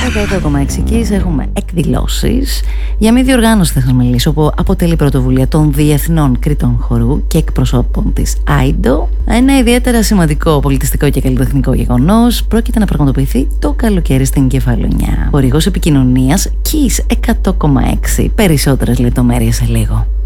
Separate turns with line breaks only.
Εδώ εξικής έχουμε εκδηλώσεις. Για μια διοργάνωση θα σας μιλήσω που αποτελεί πρωτοβουλία των Διεθνών Κριτών Χορού και εκπροσώπων της AIDO. Ένα ιδιαίτερα σημαντικό πολιτιστικό και καλλιτεχνικό γεγονός πρόκειται να πραγματοποιηθεί το καλοκαίρι στην Κεφαλονιά. Χορηγός επικοινωνίας KISS 100,6. Περισσότερες λεπτομέρειες σε λίγο.